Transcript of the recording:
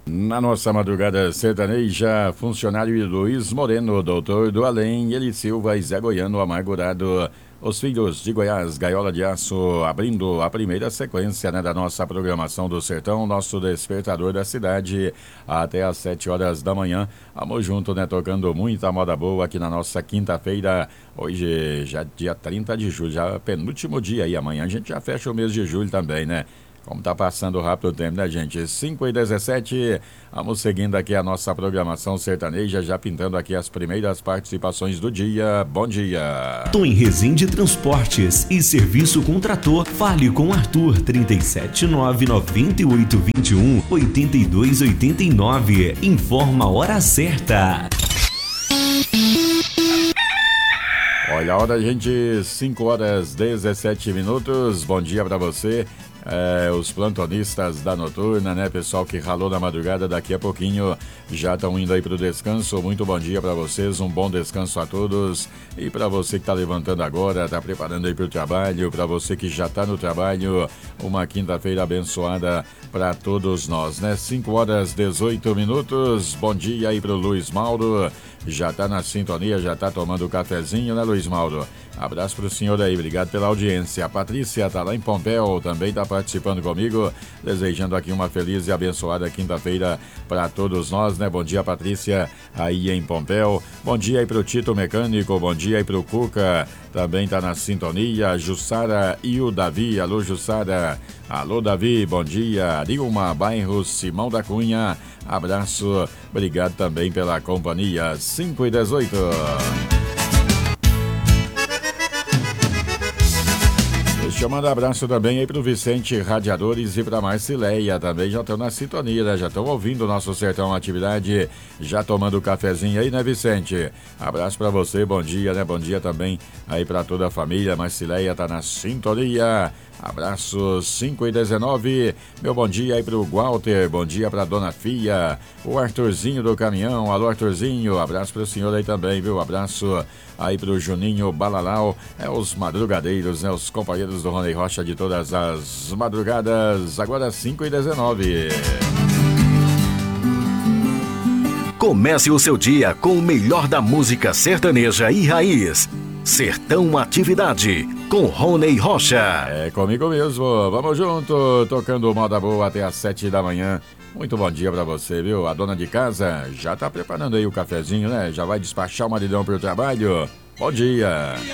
Na nossa madrugada sertaneja, funcionário Luiz Moreno, doutor do além, Eli Silva e Zé Goiano amargurado. Os filhos de Goiás, Gaiola de Aço, abrindo a primeira sequência, da nossa programação do Sertão, nosso despertador da cidade, até às 7 horas da manhã. Vamos junto, tocando muita moda boa aqui na nossa quinta-feira. Hoje, já dia 30 de julho, já penúltimo dia aí. Amanhã a gente já fecha o mês de julho também, né? Como tá passando rápido o tempo, né, gente? 5h17, vamos seguindo aqui a nossa programação sertaneja, já pintando aqui as primeiras participações do dia. Bom dia! Tom em Resende Transportes e Serviço com Trator. Fale com Arthur, 379-9821-8289. Informa a hora certa. Olha a hora, gente, 5h17. Bom dia pra você. Os plantonistas da noturna, né? Pessoal que ralou na madrugada, daqui a pouquinho já estão indo aí pro descanso. Muito bom dia para vocês, um bom descanso a todos. E para você que tá levantando agora, tá preparando aí pro trabalho, para você que já tá no trabalho, uma quinta-feira abençoada para todos nós, né? 5h18. Bom dia aí pro Luiz Mauro. Já tá na sintonia, já tá tomando o cafezinho, né, Luiz Mauro? Abraço pro senhor aí, obrigado pela audiência. A Patrícia tá lá em Pompéu, também tá participando comigo, desejando aqui uma feliz e abençoada quinta-feira para todos nós, né? Bom dia, Patrícia, aí em Pompéu. Bom dia aí pro Tito Mecânico, bom dia aí pro Cuca, também tá na sintonia, Jussara e o Davi. Alô, Jussara. Alô, Davi, bom dia. Dilma, bairro Simão da Cunha, abraço, obrigado também pela companhia. 5h18. Deixa eu mandar abraço também aí pro Vicente Radiadores e pra Marcileia, também já estão na sintonia, né? Já estão ouvindo o nosso Sertão Atividade, já tomando o cafezinho aí, né, Vicente? Abraço pra você, bom dia, né? Bom dia também aí pra toda a família. Marcileia tá na sintonia. Abraço, 5h19. Meu bom dia aí pro Walter, bom dia pra Dona Fia, o Arthurzinho do caminhão. Alô, Arthurzinho, abraço pro senhor aí também, viu? Abraço aí pro Juninho Balalau, os madrugadeiros, né? Os companheiros do Rony Rocha de todas as madrugadas. Agora 5h19. Comece o seu dia com o melhor da música sertaneja e raiz. Sertão Atividade, com Rony Rocha. É comigo mesmo, vamos junto, tocando moda boa até às 7 da manhã. Muito bom dia pra você, viu? A dona de casa já tá preparando aí o cafezinho, né? Já vai despachar o maridão pro trabalho. Bom dia!